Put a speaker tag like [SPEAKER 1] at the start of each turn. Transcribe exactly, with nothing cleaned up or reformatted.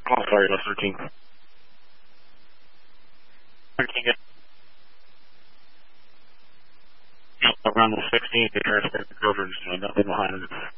[SPEAKER 1] Oh, sorry, about thirteen. thirteen, good. Around the sixteenth, the transport coverage, uh, nothing behind it.